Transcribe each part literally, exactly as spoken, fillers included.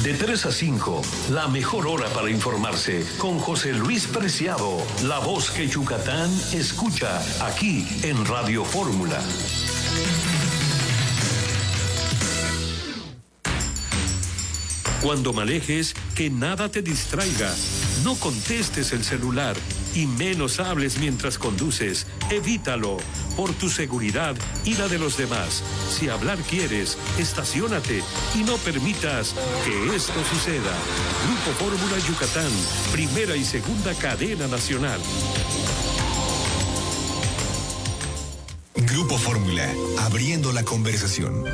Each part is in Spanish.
De tres a cinco, la mejor hora para informarse con José Luis Preciado, la voz que Yucatán escucha aquí en Radio Fórmula. Cuando manejes, que nada te distraiga. No contestes el celular y menos hables mientras conduces. Evítalo, por tu seguridad y la de los demás. Si hablar quieres, estaciónate y no permitas que esto suceda. Grupo Fórmula Yucatán, primera y segunda cadena nacional. Grupo Fórmula, abriendo la conversación.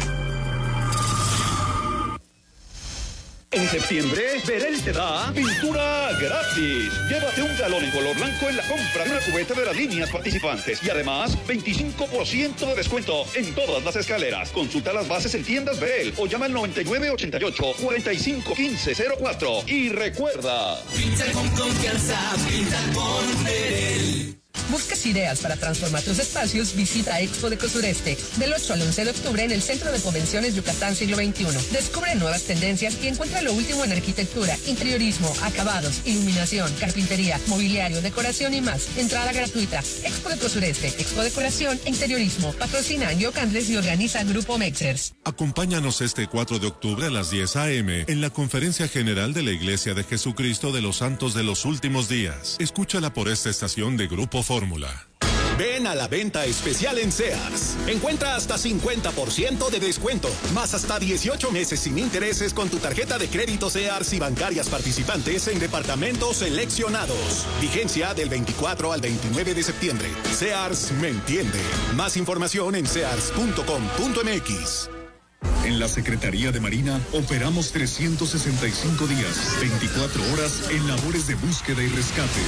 En septiembre, Verel te da pintura gratis. Llévate un galón en color blanco en la compra de una cubeta de las líneas participantes. Y además, veinticinco por ciento de descuento en todas las escaleras. Consulta las bases en tiendas Verel o llama al noventa y nueve ochenta y ocho cuarenta y cinco quince cero cuatro. Y recuerda... Pinta con confianza, pinta con Verel. ¿Buscas ideas para transformar tus espacios? Visita Expo Deco Sureste del ocho al once de octubre en el Centro de Convenciones Yucatán Siglo veintiuno. Descubre nuevas tendencias y encuentra lo último en arquitectura, interiorismo, acabados, iluminación, carpintería, mobiliario, decoración y más. Entrada gratuita. Expo Deco Sureste, Expo Decoración e Interiorismo. Patrocina Yo Candles y organiza Grupo Mexers. Acompáñanos este cuatro de octubre a las diez a eme en la Conferencia General de la Iglesia de Jesucristo de los Santos de los Últimos Días. Escúchala por esta estación de Grupo Fórmula. Ven a la venta especial en Sears. Encuentra hasta cincuenta por ciento de descuento, más hasta dieciocho meses sin intereses con tu tarjeta de crédito Sears y bancarias participantes en departamentos seleccionados. Vigencia del veinticuatro al veintinueve de septiembre. Sears me entiende. Más información en sears punto com punto eme equis. En la Secretaría de Marina operamos trescientos sesenta y cinco días, veinticuatro horas en labores de búsqueda y rescate.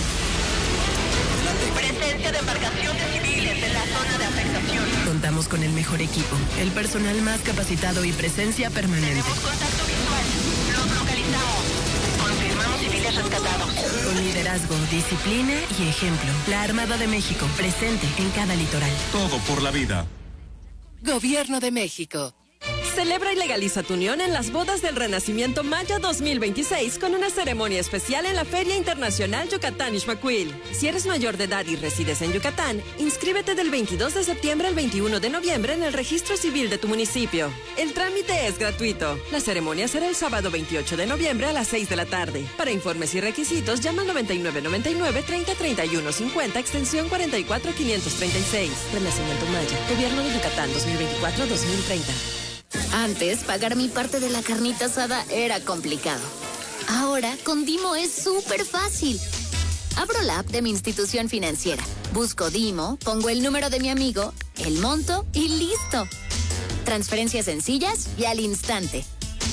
Presencia de embarcaciones civiles en la zona de afectación. Contamos con el mejor equipo, el personal más capacitado y presencia permanente. Tenemos contacto visual. Los localizamos. Confirmamos civiles rescatados. Con liderazgo, disciplina y ejemplo. La Armada de México, presente en cada litoral. Todo por la vida. Gobierno de México. Celebra y legaliza tu unión en las bodas del Renacimiento Maya dos mil veintiséis con una ceremonia especial en la Feria Internacional Yucatán Ixmaquil. Si eres mayor de edad y resides en Yucatán, inscríbete del veintidós de septiembre al veintiuno de noviembre en el registro civil de tu municipio. El trámite es gratuito. La ceremonia será el sábado veintiocho de noviembre a las seis de la tarde. Para informes y requisitos, llama al noventa y nueve noventa y nueve treinta treinta y uno cincuenta, extensión cuarenta y cuatro quinientos treinta y seis. Renacimiento Maya, Gobierno de Yucatán dos mil veinticuatro a dos mil treinta. Antes, pagar mi parte de la carnita asada era complicado. Ahora, con Dimo es súper fácil. Abro la app de mi institución financiera, busco Dimo, pongo el número de mi amigo, el monto y listo. Transferencias sencillas y al instante.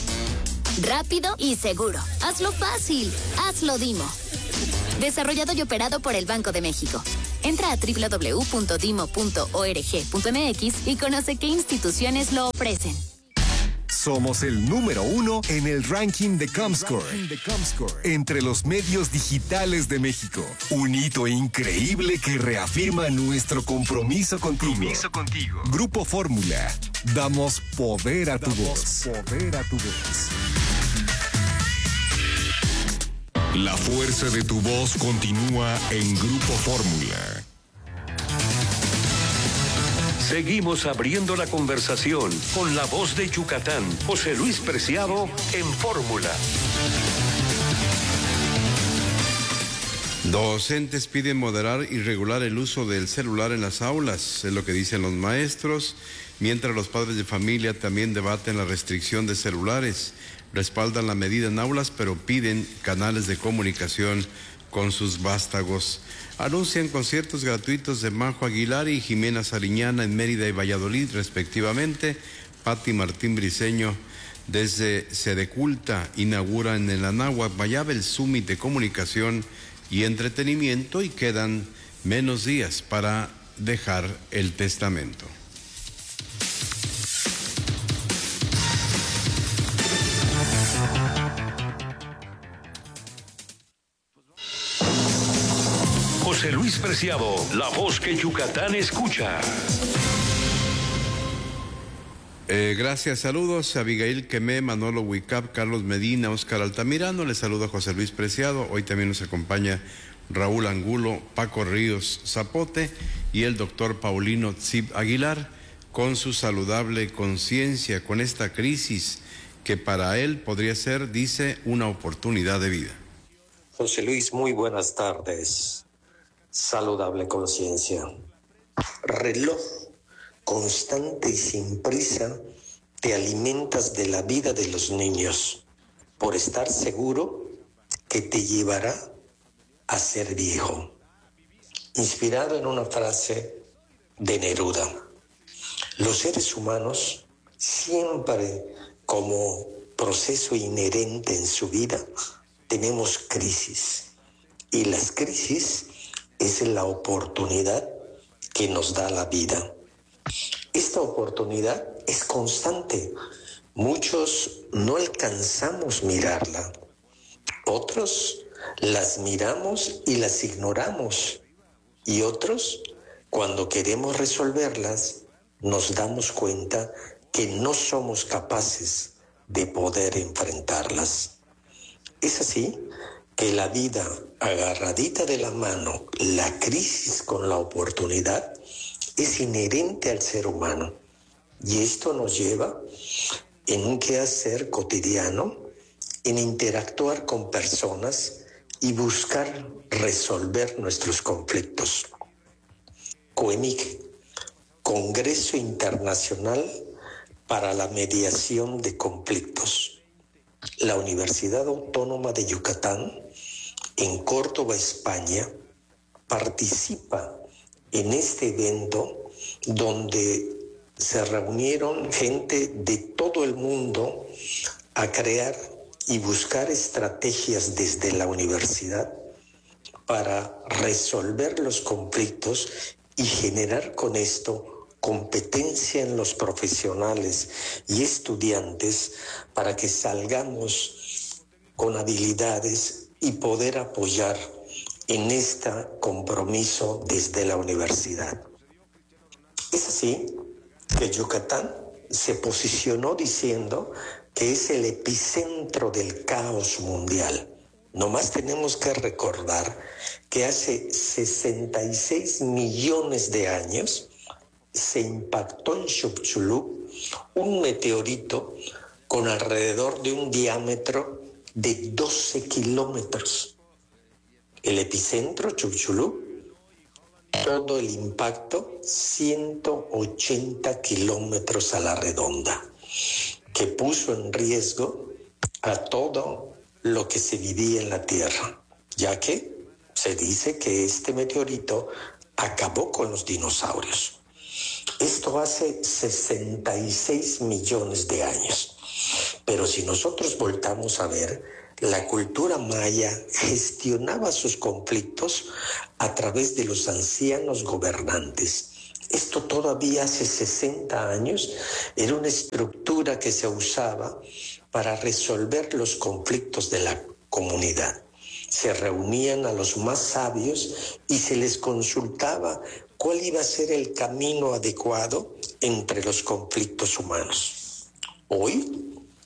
Rápido y seguro. Hazlo fácil. Hazlo Dimo. Desarrollado y operado por el Banco de México. Entra a doble u doble u doble u punto dimo punto org punto eme equis y conoce qué instituciones lo ofrecen. Somos el número uno en el ranking de Comscore, entre los medios digitales de México. Un hito increíble que reafirma nuestro compromiso contigo. Compromiso contigo. Grupo Fórmula. Damos poder a tu voz. Poder a tu voz. La fuerza de tu voz continúa en Grupo Fórmula. Seguimos abriendo la conversación con la voz de Yucatán, José Luis Preciado, en Fórmula. Docentes piden moderar y regular el uso del celular en las aulas, es lo que dicen los maestros, mientras los padres de familia también debaten la restricción de celulares. Respaldan la medida en aulas, pero piden canales de comunicación con sus vástagos. Anuncian conciertos gratuitos de Majo Aguilar y Jimena Sariñana en Mérida y Valladolid, respectivamente. Pati Martín Briceño desde Sedeculta inaugura en el Anáhuac Mayab el Summit de Comunicación y Entretenimiento y quedan menos días para dejar el testamento. José Luis Preciado, la voz que Yucatán escucha. La voz que Yucatán escucha. José Luis Preciado, la voz que Yucatán escucha. José Luis Preciado, la voz que Yucatán escucha. José Luis Preciado, la voz que Yucatán escucha. José Luis Preciado, la voz que Yucatán escucha. José Luis Preciado, la voz que Yucatán escucha. Eh, gracias, saludos. Abigail Quemé, Manolo Huicap, Carlos Medina, Óscar Altamirano. Les saluda José Luis Preciado. Hoy también nos acompaña Raúl Angulo, Paco Ríos Zapote y el doctor Paulino Tzip Aguilar con su saludable conciencia, con esta crisis que para él podría ser, dice, una oportunidad de vida. José Luis, muy buenas tardes. Saludable conciencia. Reloj constante y sin prisa, te alimentas de la vida de los niños por estar seguro que te llevará a ser viejo. Inspirado en una frase de Neruda, los seres humanos siempre, como proceso inherente en su vida, tenemos crisis, y las crisis es la oportunidad que nos da la vida. Esta oportunidad es constante. Muchos no alcanzamos mirarla. Otros las miramos y las ignoramos. Y otros, cuando queremos resolverlas, nos damos cuenta que no somos capaces de poder enfrentarlas. Es así que la vida, agarradita de la mano, la crisis con la oportunidad, es inherente al ser humano. Y esto nos lleva en un quehacer cotidiano, en interactuar con personas y buscar resolver nuestros conflictos. COEMIC, Congreso Internacional para la Mediación de Conflictos. La Universidad Autónoma de Yucatán, en Córdoba, España, participa en este evento donde se reunieron gente de todo el mundo a crear y buscar estrategias desde la universidad para resolver los conflictos y generar con esto competencia en los profesionales y estudiantes para que salgamos con habilidades y poder apoyar en este compromiso desde la universidad. Es así que Yucatán se posicionó diciendo que es el epicentro del caos mundial. Nomás tenemos que recordar que hace sesenta y seis millones de años se impactó en Chicxulub un meteorito con alrededor de un diámetro de doce kilómetros. El epicentro, Chicxulub, todo el impacto, ciento ochenta kilómetros a la redonda, que puso en riesgo a todo lo que se vivía en la Tierra, ya que se dice que este meteorito acabó con los dinosaurios. Esto hace sesenta y seis millones de años. Pero si nosotros voltamos a ver, la cultura maya gestionaba sus conflictos a través de los ancianos gobernantes. Esto todavía hace sesenta años era una estructura que se usaba para resolver los conflictos de la comunidad. Se reunían a los más sabios y se les consultaba cuál iba a ser el camino adecuado entre los conflictos humanos. Hoy,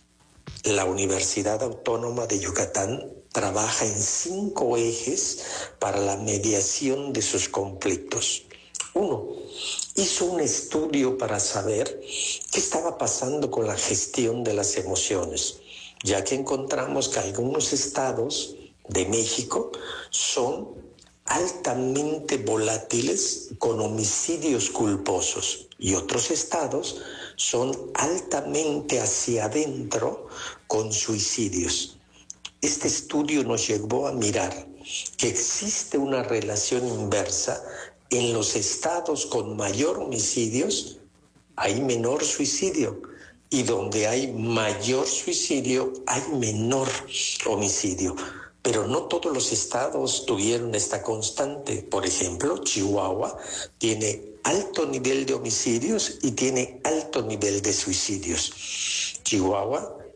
la Universidad Autónoma de Yucatán trabaja en cinco ejes para la mediación de sus conflictos. Uno, hizo un estudio para saber qué estaba pasando con la gestión de las emociones, ya que encontramos que algunos estados de México son altamente volátiles con homicidios culposos y otros estados son altamente hacia adentro con suicidios. Este estudio nos llevó a mirar que existe una relación inversa. En los estados con mayor homicidios hay menor suicidio y donde hay mayor suicidio hay menor homicidio. Pero no todos los estados tuvieron esta constante. Por ejemplo, Chihuahua tiene alto nivel de homicidios y tiene alto nivel de suicidios. Chihuahua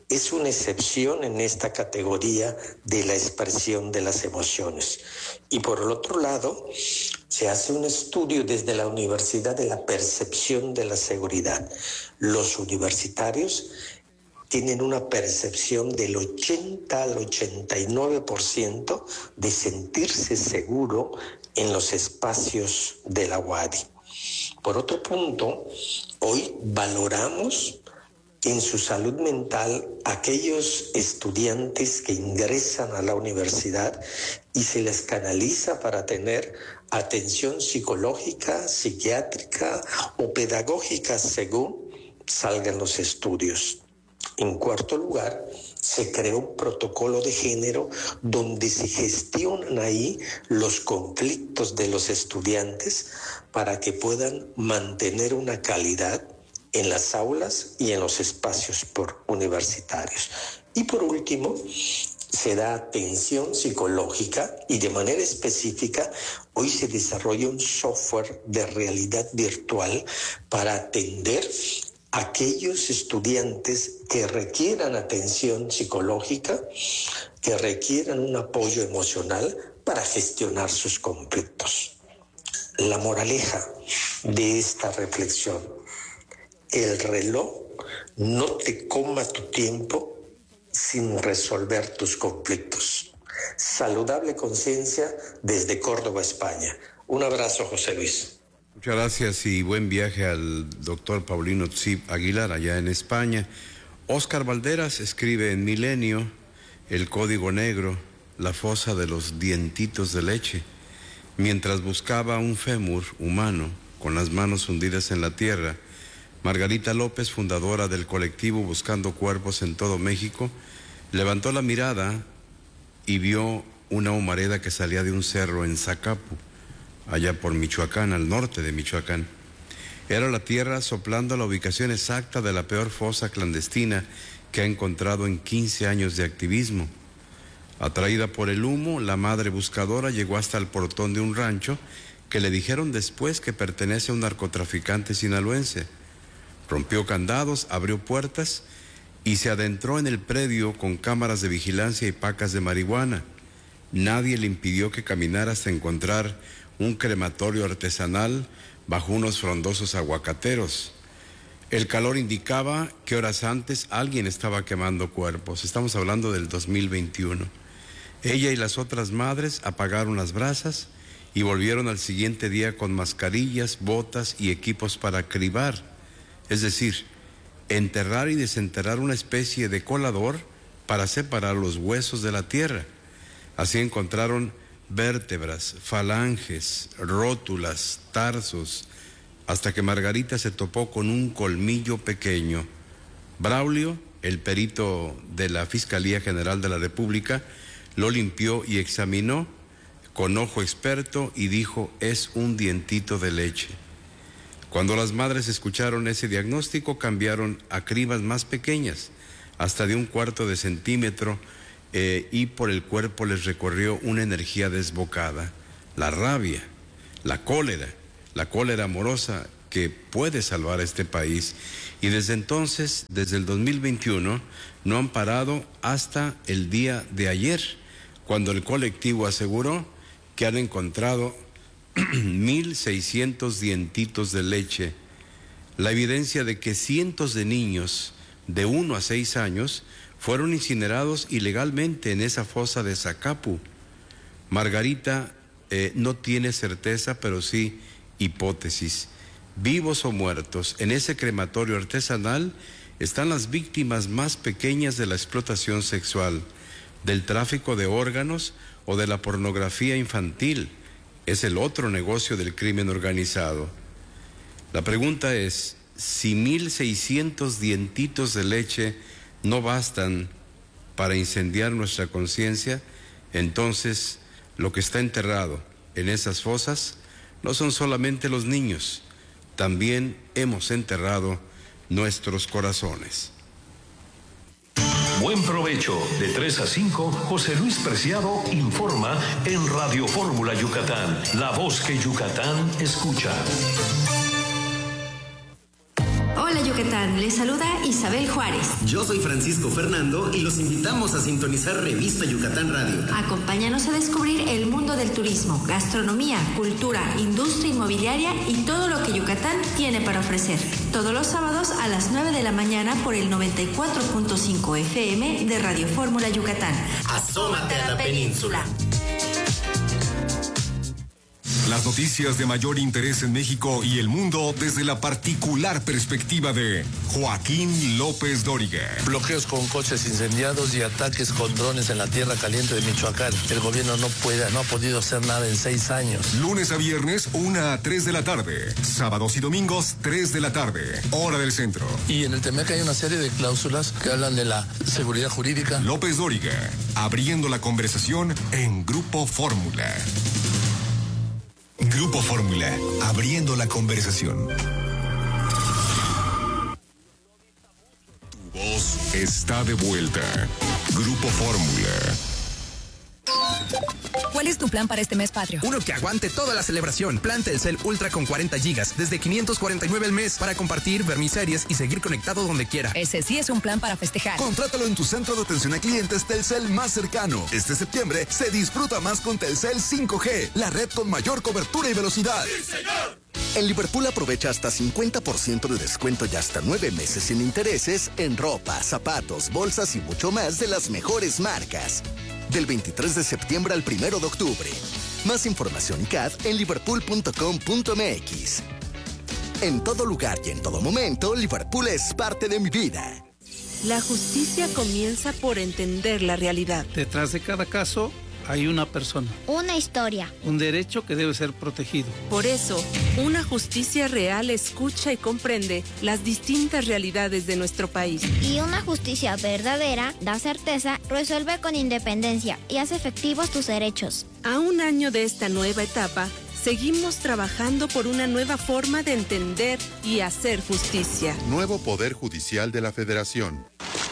es una excepción en esta categoría de la expresión de las emociones. Y por el otro lado, se hace un estudio desde la Universidad de la Percepción de la Seguridad. Los universitarios tienen una percepción del ochenta al ochenta y nueve por ciento de sentirse seguro en los espacios de la U A D I. Por otro punto, hoy valoramos en su salud mental aquellos estudiantes que ingresan a la universidad y se les canaliza para tener atención psicológica, psiquiátrica o pedagógica según salgan los estudios. En cuarto lugar, se creó un protocolo de género donde se gestionan ahí los conflictos de los estudiantes para que puedan mantener una calidad en las aulas y en los espacios por universitarios. Y por último, se da atención psicológica y de manera específica hoy se desarrolla un software de realidad virtual para atender a aquellos estudiantes que requieran atención psicológica, que requieran un apoyo emocional para gestionar sus conflictos. La moraleja de esta reflexión: el reloj no te coma tu tiempo sin resolver tus conflictos. Saludable conciencia desde Córdoba, España. Un abrazo, José Luis. Muchas gracias y buen viaje al doctor Paulino Tsip Aguilar allá en España. Oscar Valderas escribe en Milenio: el código negro, la fosa de los dientitos de leche. Mientras buscaba un fémur humano con las manos hundidas en la tierra, Margarita López, fundadora del colectivo Buscando Cuerpos en todo México, levantó la mirada y vio una humareda que salía de un cerro en Zacapu, allá por Michoacán, al norte de Michoacán. Era la tierra soplando la ubicación exacta de la peor fosa clandestina que ha encontrado en quince años de activismo. Atraída por el humo, la madre buscadora llegó hasta el portón de un rancho que le dijeron después que pertenece a un narcotraficante sinaloense. Rompió candados, abrió puertas y se adentró en el predio con cámaras de vigilancia y pacas de marihuana. Nadie le impidió que caminara hasta encontrar un crematorio artesanal bajo unos frondosos aguacateros. El calor indicaba que horas antes alguien estaba quemando cuerpos. Estamos hablando del dos mil veintiuno. Ella y las otras madres apagaron las brasas y volvieron al siguiente día con mascarillas, botas y equipos para cribar, es decir, enterrar y desenterrar una especie de colador para separar los huesos de la tierra. Así encontraron vértebras, falanges, rótulas, tarsos, hasta que Margarita se topó con un colmillo pequeño. Braulio, el perito de la Fiscalía General de la República, lo limpió y examinó con ojo experto y dijo: es un dientito de leche. Cuando las madres escucharon ese diagnóstico, cambiaron a cribas más pequeñas, hasta de un cuarto de centímetro, eh, y por el cuerpo les recorrió una energía desbocada, la rabia, la cólera, la cólera amorosa que puede salvar a este país. Y desde entonces, desde el dos mil veintiuno, no han parado hasta el día de ayer, cuando el colectivo aseguró que han encontrado mil seiscientos dientitos de leche, la evidencia de que cientos de niños de uno a seis años fueron incinerados ilegalmente en esa fosa de Zacapu. Margarita eh, no tiene certeza, pero sí hipótesis. Vivos o muertos, en ese crematorio artesanal están las víctimas más pequeñas de la explotación sexual, del tráfico de órganos o de la pornografía infantil. Es el otro negocio del crimen organizado. La pregunta es: si mil seiscientos dientitos de leche no bastan para incendiar nuestra conciencia, entonces lo que está enterrado en esas fosas no son solamente los niños, también hemos enterrado nuestros corazones. Buen provecho. De tres a cinco, José Luis Preciado informa en Radio Fórmula Yucatán, la voz que Yucatán escucha. Hola Yucatán, les saluda Isabel Isabel Juárez. Yo soy Francisco Fernando y los invitamos a sintonizar Revista Yucatán Radio. Acompáñanos a descubrir el mundo del turismo, gastronomía, cultura, industria inmobiliaria y todo lo que Yucatán tiene para ofrecer. Todos los sábados a las nueve de la mañana por el noventa y cuatro punto cinco F M de Radio Fórmula Yucatán. Asómate a la península. Las noticias de mayor interés en México y el mundo desde la particular perspectiva de Joaquín López Dóriga. Bloqueos con coches incendiados y ataques con drones en la tierra caliente de Michoacán. El gobierno no puede, no ha podido hacer nada en seis años. Lunes a viernes, una a tres de la tarde. Sábados y domingos, tres de la tarde. Hora del centro. Y en el Temec hay una serie de cláusulas que hablan de la seguridad jurídica. López Dóriga, abriendo la conversación en Grupo Fórmula. Grupo Fórmula, abriendo la conversación. Tu voz está de vuelta. Grupo Fórmula. ¿Cuál es tu plan para este mes patrio? Uno que aguante toda la celebración. Plan Telcel Ultra con cuarenta gigas, desde quinientos cuarenta y nueve al mes, para compartir, ver mis series y seguir conectado donde quiera. Ese sí es un plan para festejar. Contrátalo en tu centro de atención a clientes Telcel más cercano. Este septiembre se disfruta más con Telcel cinco G, la red con mayor cobertura y velocidad. ¡Sí, señor! En Liverpool aprovecha hasta cincuenta por ciento de descuento y hasta nueve meses sin intereses en ropa, zapatos, bolsas y mucho más de las mejores marcas. Del veintitrés de septiembre al primero de octubre. Más información y C A D en liverpool punto com punto m x. En todo lugar y en todo momento, Liverpool es parte de mi vida. La justicia comienza por entender la realidad. Detrás de cada caso hay una persona. Una historia. Un derecho que debe ser protegido. Por eso, una justicia real escucha y comprende las distintas realidades de nuestro país. Y una justicia verdadera da certeza, resuelve con independencia y hace efectivos tus derechos. A un año de esta nueva etapa, seguimos trabajando por una nueva forma de entender y hacer justicia. Nuevo Poder Judicial de la Federación.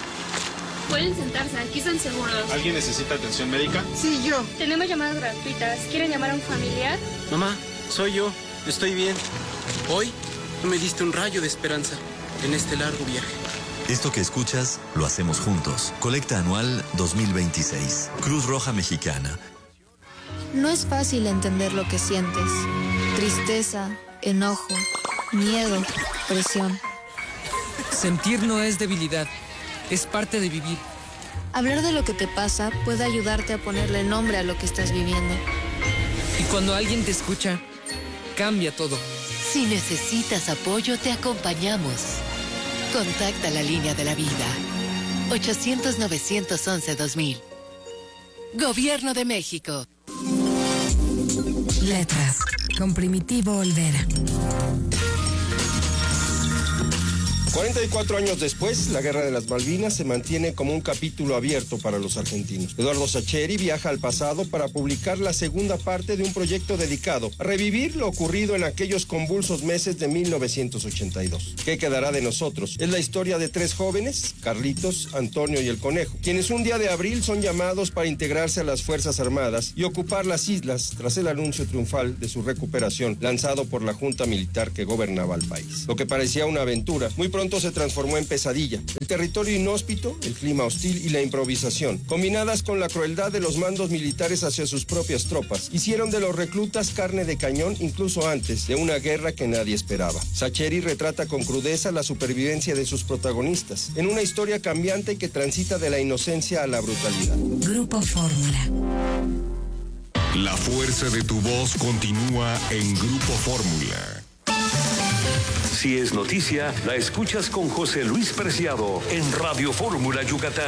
Pueden sentarse, aquí están seguros. ¿Alguien necesita atención médica? Sí, yo. Tenemos llamadas gratuitas. ¿Quieren llamar a un familiar? Mamá, soy yo. Estoy bien. Hoy me diste un rayo de esperanza en este largo viaje. Esto que escuchas, lo hacemos juntos. Colecta anual dos mil veintiséis. Cruz Roja Mexicana. No es fácil entender lo que sientes. Tristeza, enojo, miedo, presión. Sentir no es debilidad. Es parte de vivir. Hablar de lo que te pasa puede ayudarte a ponerle nombre a lo que estás viviendo. Y cuando alguien te escucha, cambia todo. Si necesitas apoyo, te acompañamos. Contacta la línea de la vida. ochocientos, novecientos once, dos mil. Gobierno de México. Letras, con Primitivo Olvera. cuarenta y cuatro años después, la Guerra de las Malvinas se mantiene como un capítulo abierto para los argentinos. Eduardo Sacheri viaja al pasado para publicar la segunda parte de un proyecto dedicado a revivir lo ocurrido en aquellos convulsos meses de mil novecientos ochenta y dos. ¿Qué quedará de nosotros? Es la historia de tres jóvenes, Carlitos, Antonio y el Conejo, quienes un día de abril son llamados para integrarse a las Fuerzas Armadas y ocupar las islas tras el anuncio triunfal de su recuperación lanzado por la Junta Militar que gobernaba el país. Lo que parecía una aventura, muy pronto se transformó en pesadilla. El territorio inhóspito, el clima hostil y la improvisación, combinadas con la crueldad de los mandos militares hacia sus propias tropas, hicieron de los reclutas carne de cañón incluso antes de una guerra que nadie esperaba. Sacheri retrata con crudeza la supervivencia de sus protagonistas, en una historia cambiante que transita de la inocencia a la brutalidad. Grupo Fórmula. La fuerza de tu voz continúa en Grupo Fórmula. Si es noticia, la escuchas con José Luis Preciado en Radio Fórmula Yucatán.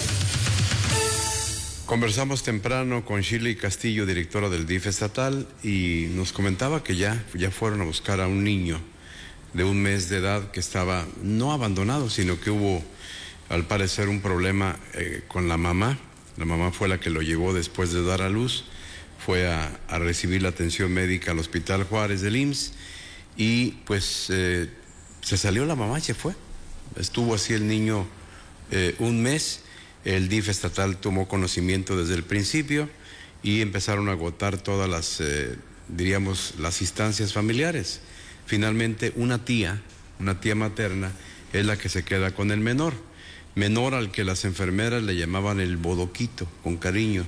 Conversamos temprano con Shirley Castillo, directora del D I F estatal, y nos comentaba que ya, ya fueron a buscar a un niño de un mes de edad que estaba no abandonado, sino que hubo, al parecer, un problema eh, con la mamá. La mamá fue la que lo llevó después de dar a luz, fue a, a recibir la atención médica al Hospital Juárez del I M S S, y pues eh, se salió la mamá y se fue. Estuvo así el niño eh, un mes. El D I F estatal tomó conocimiento desde el principio y empezaron a agotar todas las, eh, diríamos, las instancias familiares. Finalmente una tía, una tía materna, es la que se queda con el menor. Menor al que las enfermeras le llamaban el bodoquito, con cariño.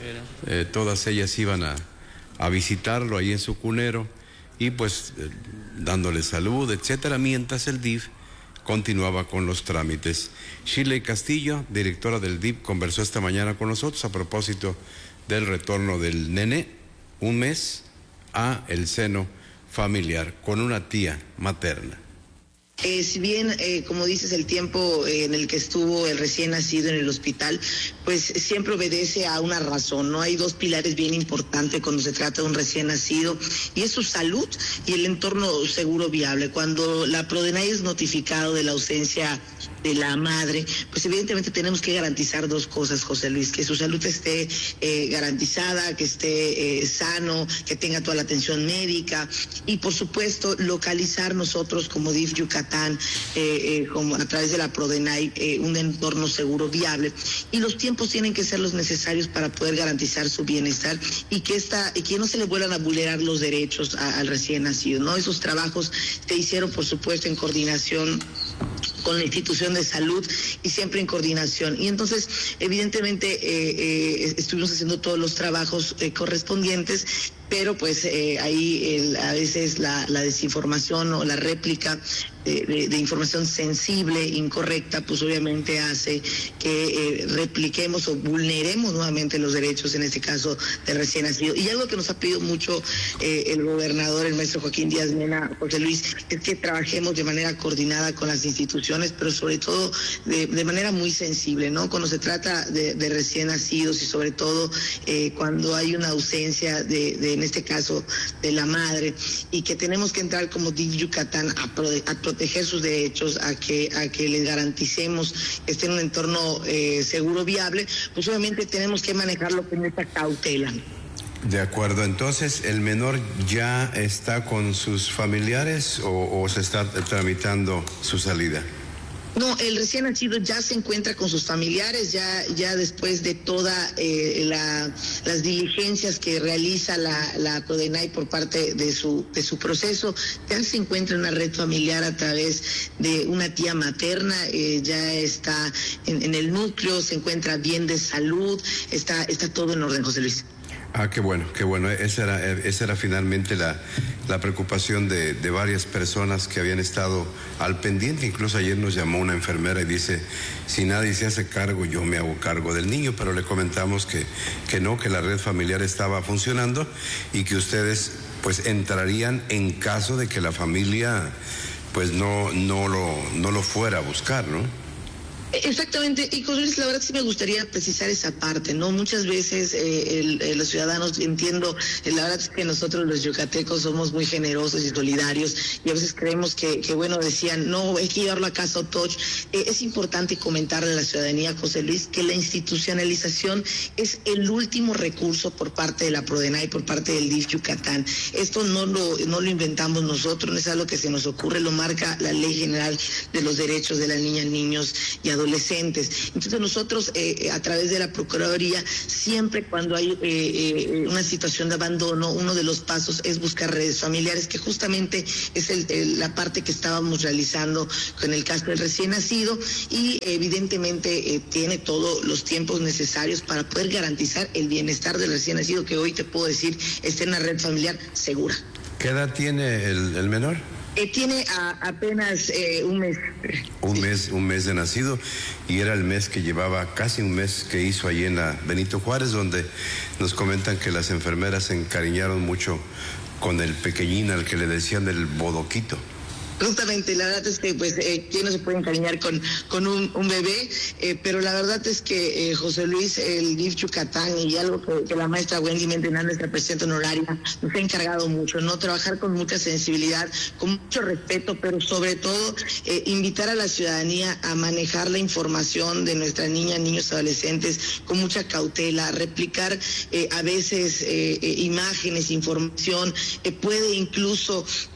Eh, todas ellas iban a, a visitarlo ahí en su cunero y pues eh, dándole salud, etcétera, mientras el D I F continuaba con los trámites. Shirley Castillo, directora del D I F, conversó esta mañana con nosotros a propósito del retorno del nene, un mes, a el seno familiar con una tía materna. Eh, si bien, eh, como dices, el tiempo eh, en el que estuvo el recién nacido en el hospital, pues siempre obedece a una razón, ¿no? Hay dos pilares bien importantes cuando se trata de un recién nacido, y es su salud y el entorno seguro viable. Cuando la Prodenay es notificado de la ausencia de la madre, pues evidentemente tenemos que garantizar dos cosas, José Luis: que su salud esté eh, garantizada, que esté eh, sano, que tenga toda la atención médica, y por supuesto localizar nosotros como D I F Yucatán, eh, eh, como a través de la Prodenay, eh, un entorno seguro viable, y los tiempos tienen que ser los necesarios para poder garantizar su bienestar y que esta, y que no se le vuelvan a vulnerar los derechos a, al recién nacido, ¿no? Esos trabajos se hicieron, por supuesto, en coordinación con la institución de salud y siempre en coordinación. Y entonces, evidentemente, eh, eh, estuvimos haciendo todos los trabajos eh, correspondientes, pero pues eh, ahí el, a veces la, la desinformación o la réplica de, de, de información sensible, incorrecta, pues obviamente hace que eh, repliquemos o vulneremos nuevamente los derechos, en este caso del recién nacido. Y algo que nos ha pedido mucho eh, el gobernador, el maestro Joaquín Díaz Mena, José Luis, es que trabajemos de manera coordinada con las instituciones, pero sobre todo de, de manera muy sensible, ¿no? Cuando se trata de, de recién nacidos y sobre todo eh, cuando hay una ausencia de, de en este caso de la madre, y que tenemos que entrar como D I F Yucatán a, pro, a proteger sus derechos, a que a que les garanticemos que esté en un entorno eh, seguro, viable, pues obviamente tenemos que manejarlo con esta cautela. De acuerdo, entonces, ¿el menor ya está con sus familiares o, o se está tramitando su salida? No, el recién nacido ya se encuentra con sus familiares, ya ya después de todas eh, la, las diligencias que realiza la, la Prodenay por parte de su de su proceso, ya se encuentra en una red familiar a través de una tía materna, eh, ya está en, en el núcleo, se encuentra bien de salud, está está todo en orden, José Luis. Ah, qué bueno, qué bueno. Esa era, esa era finalmente la, la preocupación de, de varias personas que habían estado al pendiente. Incluso ayer nos llamó una enfermera y dice, si nadie se hace cargo, yo me hago cargo del niño, pero le comentamos que, que no, que la red familiar estaba funcionando y que ustedes pues entrarían en caso de que la familia pues no, no, lo, no lo fuera a buscar, ¿no? Exactamente, y José Luis, la verdad sí me gustaría precisar esa parte, ¿no? Muchas veces eh, el, eh, los ciudadanos, entiendo, eh, la verdad es que nosotros los yucatecos somos muy generosos y solidarios, y a veces creemos que, que bueno, decían, no, hay que llevarlo a casa Otoch. Eh, es importante comentarle a la ciudadanía, José Luis, que la institucionalización es el último recurso por parte de la Prodenay, por parte del D I F Yucatán. Esto no lo, no lo inventamos nosotros, no es algo que se nos ocurre, lo marca la Ley General de los Derechos de las Niñas, Niños y Adolescentes. Entonces nosotros eh, a través de la Procuraduría, siempre cuando hay eh, eh, una situación de abandono, uno de los pasos es buscar redes familiares, que justamente es el, el, la parte que estábamos realizando con el caso del recién nacido, y evidentemente eh, tiene todos los tiempos necesarios para poder garantizar el bienestar del recién nacido, que hoy te puedo decir está en una red familiar segura. ¿Qué edad tiene el, el menor? Eh, tiene a, apenas eh, un mes. Un mes, un mes de nacido, y era el mes que llevaba, casi un mes que hizo allí en la Benito Juárez, donde nos comentan que las enfermeras se encariñaron mucho con el pequeñín al que le decían el bodoquito. Justamente, la verdad es que, pues, eh, ¿quién no se puede encariñar con, con un, un bebé? Eh, pero la verdad es que, eh, José Luis, el D I F Yucatán, y algo que, que la maestra Wendy Mendenal, nuestra presidenta honoraria, nos ha encargado mucho, ¿no? Trabajar con mucha sensibilidad, con mucho respeto, pero sobre todo, eh, invitar a la ciudadanía a manejar la información de nuestras niñas, niños, adolescentes con mucha cautela, replicar eh, a veces eh, eh, imágenes, información, eh, puede incluso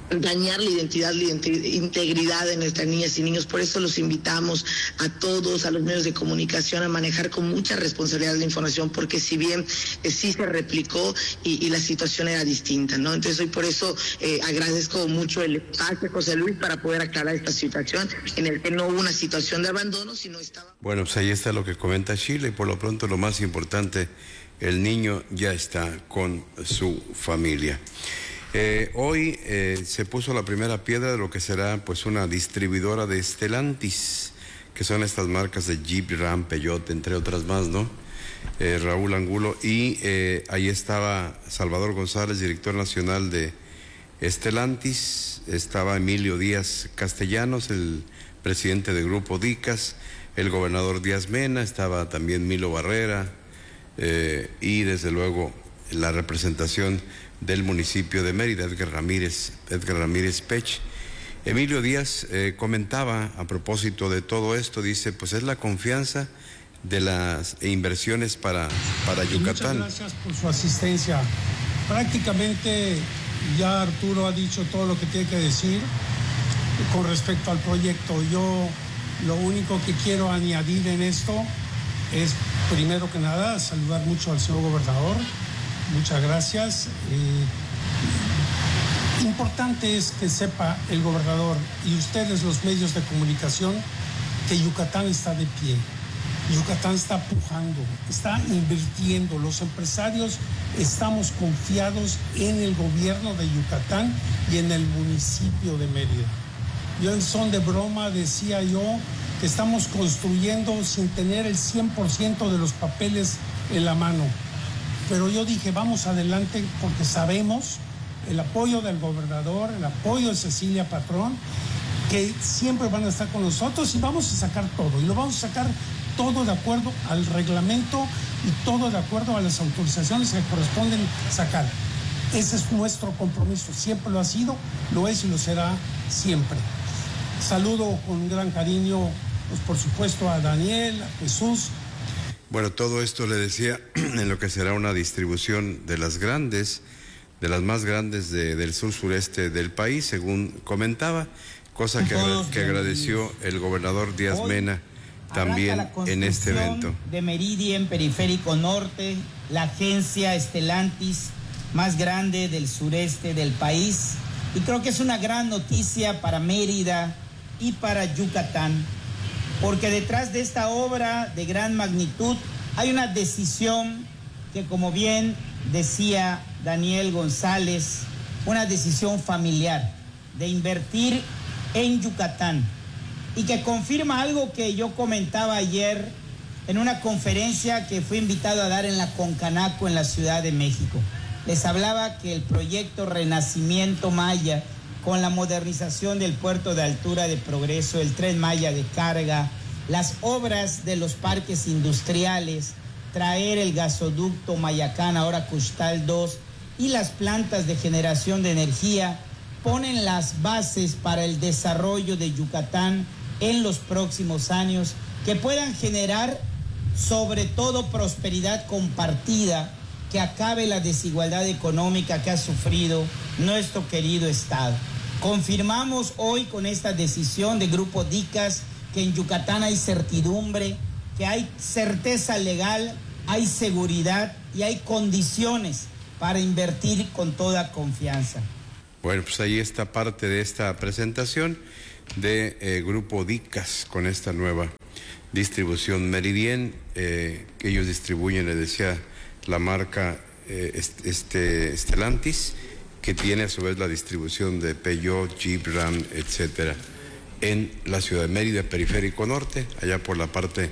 dañar la identidad, la integridad de nuestras niñas y niños. Por eso los invitamos a todos, a los medios de comunicación, a manejar con mucha responsabilidad la información, porque si bien eh, sí se replicó y, y la situación era distinta, ¿no? Entonces hoy por eso eh, agradezco mucho el espacio, José Luis, para poder aclarar esta situación en el que no hubo una situación de abandono, sino estaba... Bueno, pues ahí está lo que comenta Sheila, y por lo pronto lo más importante, el niño ya está con su familia. Eh, hoy eh, se puso la primera piedra de lo que será pues una distribuidora de Stellantis, que son estas marcas de Jeep, Ram, Peugeot, entre otras más, ¿no? Eh, Raúl Angulo, y eh, ahí estaba Salvador González, director nacional de Stellantis, estaba Emilio Díaz Castellanos, el presidente del Grupo Dicas, el gobernador Díaz Mena, estaba también Milo Barrera, eh, y desde luego la representación del municipio de Mérida, Edgar Ramírez, Edgar Ramírez Pech. Emilio Díaz eh, comentaba a propósito de todo esto, dice, pues es la confianza de las inversiones para, para Yucatán. Muchas gracias por su asistencia. Prácticamente ya Arturo ha dicho todo lo que tiene que decir con respecto al proyecto. Yo lo único que quiero añadir en esto es, primero que nada, saludar mucho al señor gobernador. Muchas gracias. Eh, importante es que sepa el gobernador y ustedes, los medios de comunicación, que Yucatán está de pie. Yucatán está pujando, está invirtiendo. Los empresarios estamos confiados en el gobierno de Yucatán y en el municipio de Mérida. Yo en son de broma decía yo que estamos construyendo sin tener el cien por ciento de los papeles en la mano. Pero yo dije, vamos adelante, porque sabemos el apoyo del gobernador, el apoyo de Cecilia Patrón, que siempre van a estar con nosotros, y vamos a sacar todo. Y lo vamos a sacar todo de acuerdo al reglamento y todo de acuerdo a las autorizaciones que corresponden sacar. Ese es nuestro compromiso. Siempre lo ha sido, lo es y lo será siempre. Saludo con gran cariño, pues, por supuesto, a Daniel, a Jesús. Bueno, todo esto le decía en lo que será una distribución de las grandes, de las más grandes de, del sur sureste del país, según comentaba, cosa que, agra que agradeció el gobernador Díaz Mena también en este evento. De Meridian Periférico Norte, la agencia Stellantis más grande del sureste del país, y creo que es una gran noticia para Mérida y para Yucatán, porque detrás de esta obra de gran magnitud hay una decisión que, como bien decía Daniel González, una decisión familiar de invertir en Yucatán, y que confirma algo que yo comentaba ayer en una conferencia que fui invitado a dar en la Concanaco en la Ciudad de México. Les hablaba que el proyecto Renacimiento Maya, con la modernización del puerto de altura de Progreso, el Tren Maya de carga, las obras de los parques industriales, traer el gasoducto Mayacán, ahora Custal dos, y las plantas de generación de energía, ponen las bases para el desarrollo de Yucatán en los próximos años, que puedan generar sobre todo prosperidad compartida, que acabe la desigualdad económica que ha sufrido nuestro querido Estado. Confirmamos hoy con esta decisión de Grupo Dicas que en Yucatán hay certidumbre, que hay certeza legal, hay seguridad y hay condiciones para invertir con toda confianza. Bueno, pues ahí está parte de esta presentación de eh, Grupo Dicas con esta nueva distribución Meridian, eh, que ellos distribuyen, les decía, la marca eh, este, Stellantis, que tiene a su vez la distribución de Peugeot, Jeep, Ram, etcétera, en la ciudad de Mérida, Periférico Norte, allá por la parte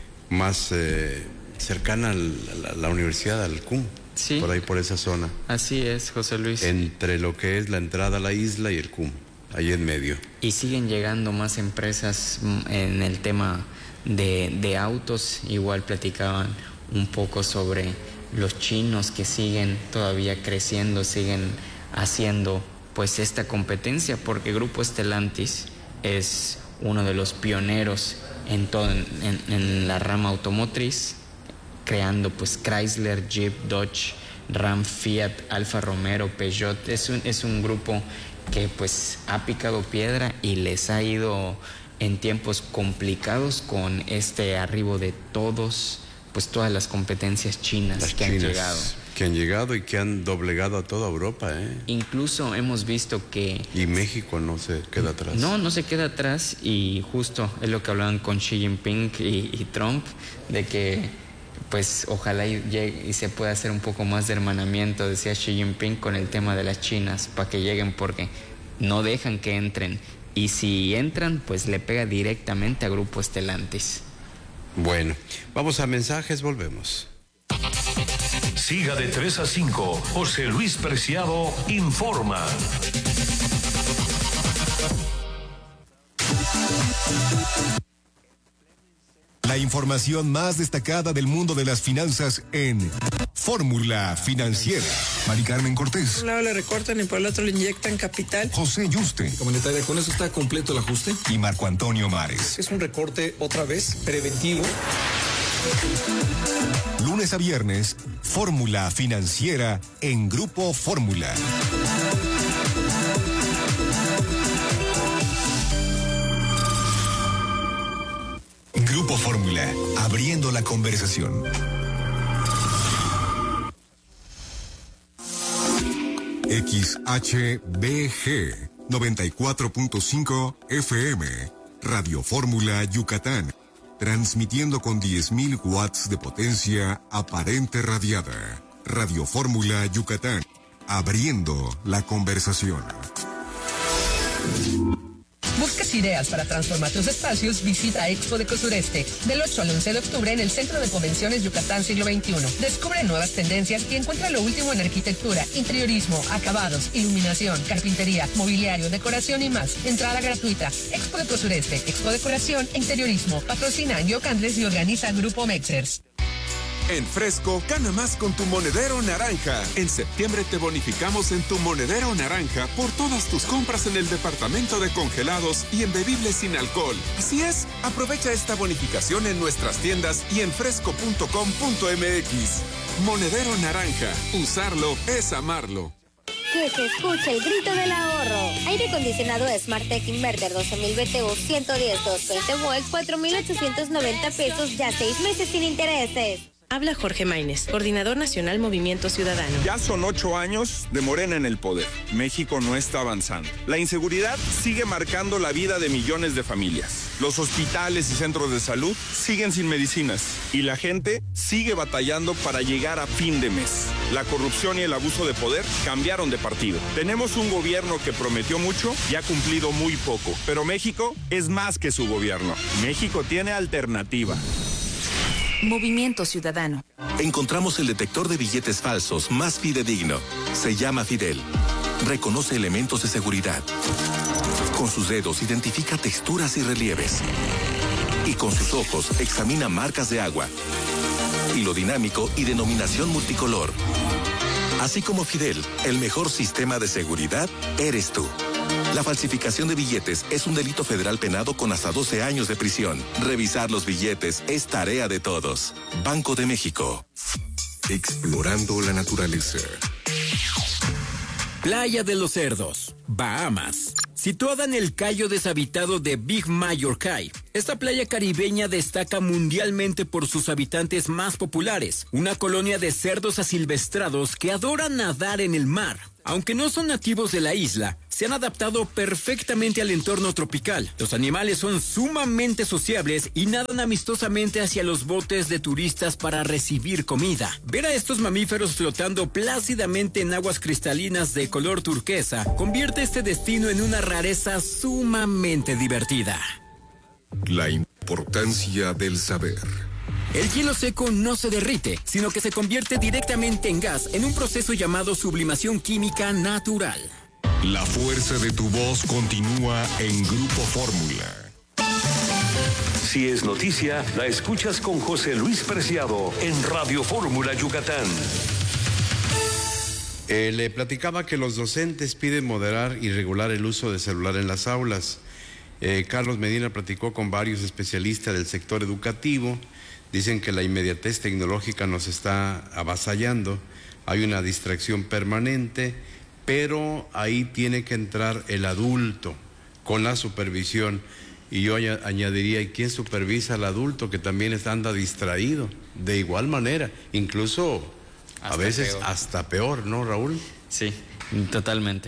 más eh, cercana a la, la universidad, al C U M, sí, por ahí por esa zona. Así es, José Luis. Entre lo que es la entrada a la isla y el C U M, ahí en medio. Y siguen llegando más empresas en el tema de, de autos. Igual platicaban un poco sobre los chinos que siguen todavía creciendo, siguen haciendo pues esta competencia, porque Grupo Stellantis es uno de los pioneros en todo en, en, en la rama automotriz, creando pues Chrysler, Jeep, Dodge, Ram, Fiat, Alfa Romero, Peugeot. Es un, es un grupo que pues ha picado piedra y les ha ido en tiempos complicados con este arribo de todos, pues todas las competencias chinas las que chinas han llegado. Que han llegado y que han doblegado a toda Europa, ¿eh? Incluso hemos visto que... Y México no se queda atrás. No, no se queda atrás, y justo es lo que hablaban con Xi Jinping y, y Trump, de que pues ojalá y, llegue, y se pueda hacer un poco más de hermanamiento, decía Xi Jinping, con el tema de las chinas, para que lleguen, porque no dejan que entren. Y si entran, pues le pega directamente a Grupo Stellantis. Bueno, vamos a mensajes, volvemos. Siga de tres a cinco. José Luis Preciado informa. La información más destacada del mundo de las finanzas en Fórmula Financiera. Mari Carmen Cortés. Por un lado le recortan y por el otro le inyectan capital. José Yuste. Comunitaria, ¿con eso está completo el ajuste? Y Marco Antonio Mares. Es un recorte otra vez preventivo. Lunes a viernes, Fórmula Financiera en Grupo Fórmula. Grupo Fórmula, abriendo la conversación. X H B G noventa y cuatro punto cinco F M, Radio Fórmula Yucatán, transmitiendo con diez mil watts de potencia aparente radiada. Radio Fórmula Yucatán, abriendo la conversación. ¿Buscas ideas para transformar tus espacios? Visita Expo Deco Sureste del ocho al once de octubre en el Centro de Convenciones Yucatán Siglo veintiuno. Descubre nuevas tendencias y encuentra lo último en arquitectura, interiorismo, acabados, iluminación, carpintería, mobiliario, decoración y más. Entrada gratuita. Expo Deco Sureste, Expo Decoración e Interiorismo. Patrocina Yoc Andrés y organiza Grupo Mexers. En Fresco, gana más con tu monedero naranja. En septiembre te bonificamos en tu monedero naranja por todas tus compras en el departamento de congelados y en bebibles sin alcohol. Así es, aprovecha esta bonificación en nuestras tiendas y en fresco punto com punto m x. Monedero naranja, usarlo es amarlo. Que se escuche el grito del ahorro. Aire acondicionado Smartec Inverter doce mil B T U ciento diez, doscientos veinte volts, cuatro mil ochocientos noventa pesos, ya seis meses sin intereses. Habla Jorge Maínez, Coordinador Nacional Movimiento Ciudadano. Ya son ocho años de Morena en el poder. México no está avanzando. La inseguridad sigue marcando la vida de millones de familias. Los hospitales y centros de salud siguen sin medicinas. Y la gente sigue batallando para llegar a fin de mes. La corrupción y el abuso de poder cambiaron de partido. Tenemos un gobierno que prometió mucho y ha cumplido muy poco. Pero México es más que su gobierno. México tiene alternativa. Movimiento Ciudadano. Encontramos el detector de billetes falsos más fidedigno. Se llama Fidel. Reconoce elementos de seguridad. Con sus dedos identifica texturas y relieves. Y con sus ojos examina marcas de agua. Hilo dinámico y denominación multicolor. Así como Fidel, el mejor sistema de seguridad eres tú. La falsificación de billetes es un delito federal penado con hasta doce años de prisión. Revisar los billetes es tarea de todos. Banco de México. Explorando la naturaleza. Playa de los Cerdos, Bahamas. Situada en el cayo deshabitado de Big Major Cay, esta playa caribeña destaca mundialmente por sus habitantes más populares, una colonia de cerdos asilvestrados que adoran nadar en el mar. Aunque no son nativos de la isla, se han adaptado perfectamente al entorno tropical. Los animales son sumamente sociables y nadan amistosamente hacia los botes de turistas para recibir comida. Ver a estos mamíferos flotando plácidamente en aguas cristalinas de color turquesa convierte este destino en una rareza sumamente divertida. La importancia del saber. El hielo seco no se derrite, sino que se convierte directamente en gas en un proceso llamado sublimación química natural. La fuerza de tu voz continúa en Grupo Fórmula. Si es noticia, la escuchas con José Luis Preciado en Radio Fórmula Yucatán. Eh, le platicaba que los docentes piden moderar y regular el uso de celular en las aulas. Eh, Carlos Medina platicó con varios especialistas del sector educativo. Dicen que la inmediatez tecnológica nos está avasallando, hay una distracción permanente, pero ahí tiene que entrar el adulto con la supervisión. Y yo añadiría, ¿y quién supervisa al adulto que también anda distraído? De igual manera, incluso hasta a veces peor. hasta peor, ¿no, Raúl? Sí, totalmente.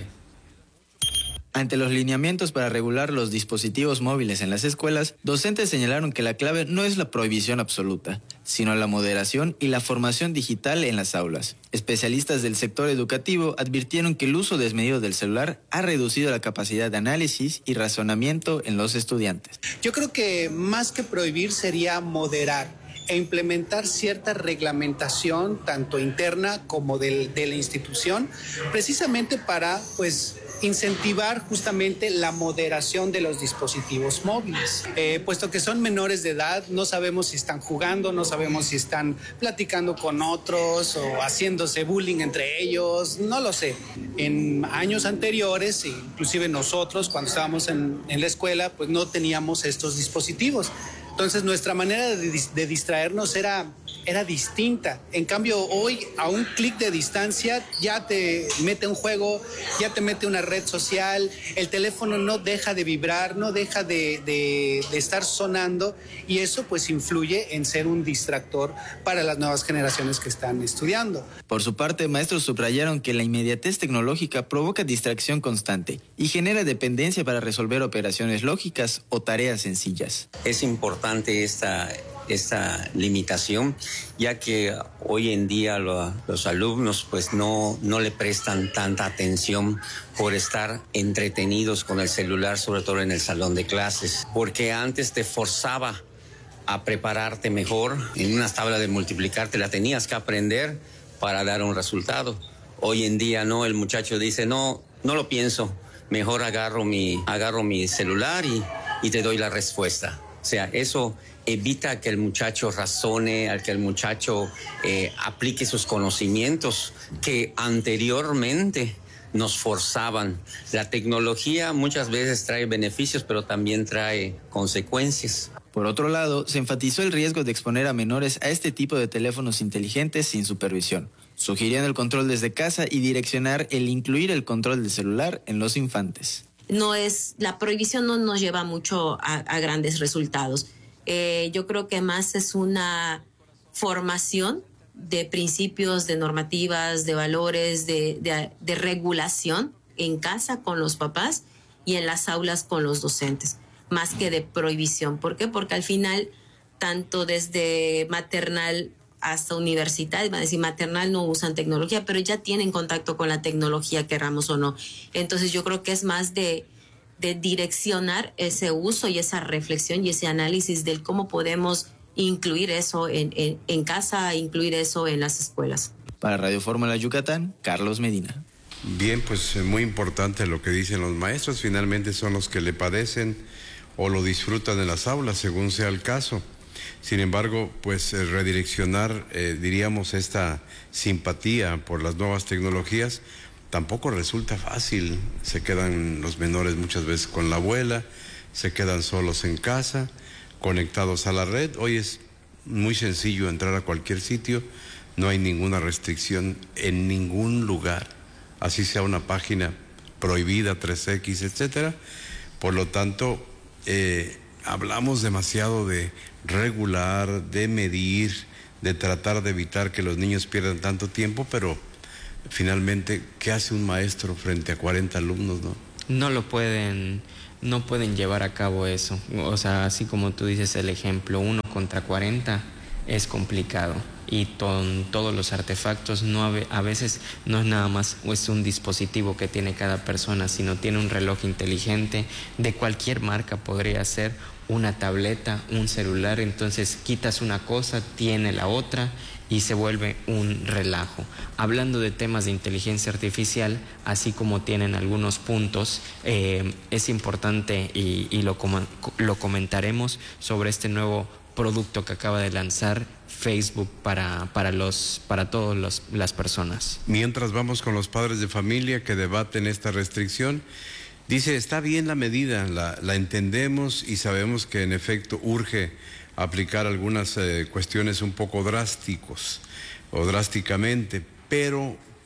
Ante los lineamientos para regular los dispositivos móviles en las escuelas, docentes señalaron que la clave no es la prohibición absoluta, sino la moderación y la formación digital en las aulas. Especialistas del sector educativo advirtieron que el uso desmedido del celular ha reducido la capacidad de análisis y razonamiento en los estudiantes. Yo creo que más que prohibir sería moderar e implementar cierta reglamentación, tanto interna como del, de la institución, precisamente para, pues, incentivar justamente la moderación de los dispositivos móviles. Eh, puesto que son menores de edad, no sabemos si están jugando, no sabemos si están platicando con otros o haciéndose bullying entre ellos, no lo sé. En años anteriores, inclusive nosotros cuando estábamos en, en la escuela, pues no teníamos estos dispositivos. Entonces nuestra manera de, de distraernos era, era distinta. En cambio, hoy a un clic de distancia ya te mete un juego, ya te mete una red social, el teléfono no deja de vibrar, no deja de, de, de estar sonando, y eso pues influye en ser un distractor para las nuevas generaciones que están estudiando. Por su parte, maestros subrayaron que la inmediatez tecnológica provoca distracción constante y genera dependencia para resolver operaciones lógicas o tareas sencillas. Es importante esta, esta limitación, ya que hoy en día lo, los alumnos pues no, no le prestan tanta atención por estar entretenidos con el celular, sobre todo en el salón de clases, porque antes te forzaba a prepararte mejor. En una tabla de multiplicar te la tenías que aprender para dar un resultado. Hoy en día no, el muchacho dice, no, no lo pienso, mejor agarro mi, agarro mi celular y, y te doy la respuesta. O sea, eso evita que el muchacho razone, al que el muchacho eh, aplique sus conocimientos que anteriormente nos forzaban. La tecnología muchas veces trae beneficios, pero también trae consecuencias. Por otro lado, se enfatizó el riesgo de exponer a menores a este tipo de teléfonos inteligentes sin supervisión, sugiriendo el control desde casa y direccionar el incluir el control del celular en los infantes. No es, la prohibición no nos lleva mucho a, a grandes resultados. Eh, yo creo que más es una formación de principios, de normativas, de valores, de, de, de regulación en casa con los papás y en las aulas con los docentes, más que de prohibición. ¿Por qué? Porque al final, tanto desde maternal hasta universidad, van a decir maternal no usan tecnología, pero ya tienen contacto con la tecnología, querramos o no. Entonces yo creo que es más de, de direccionar ese uso y esa reflexión y ese análisis del cómo podemos incluir eso en, en, en casa, incluir eso en las escuelas. Para Radio Fórmula Yucatán, Carlos Medina. Bien, pues muy importante lo que dicen los maestros, finalmente son los que le padecen o lo disfrutan en las aulas, según sea el caso. Sin embargo, pues eh, redireccionar, eh, diríamos, esta simpatía por las nuevas tecnologías tampoco resulta fácil. Se quedan los menores muchas veces con la abuela, se quedan solos en casa, conectados a la red. Hoy es muy sencillo entrar a cualquier sitio, no hay ninguna restricción en ningún lugar, así sea una página prohibida, tres equis, etcétera. Por lo tanto, eh, hablamos demasiado de regular, de medir, de tratar de evitar que los niños pierdan tanto tiempo, pero finalmente, ¿qué hace un maestro frente a cuarenta alumnos, no? No lo pueden, no pueden llevar a cabo eso. O sea, así como tú dices el ejemplo, uno contra cuarenta es complicado. Y con todos los artefactos, no a veces no es nada más es un dispositivo que tiene cada persona, sino tiene un reloj inteligente de cualquier marca, podría ser una tableta, un celular. Entonces quitas una cosa, tiene la otra y se vuelve un relajo. Hablando de temas de inteligencia artificial, así como tienen algunos puntos, eh, es importante y, y lo, com lo comentaremos sobre este nuevo producto que acaba de lanzar Facebook para, para, los, para todas las personas. Mientras vamos con los padres de familia que debaten esta restricción, dice, está bien la medida, la, la entendemos y sabemos que en efecto urge aplicar algunas eh, cuestiones un poco drásticos o drásticamente, pero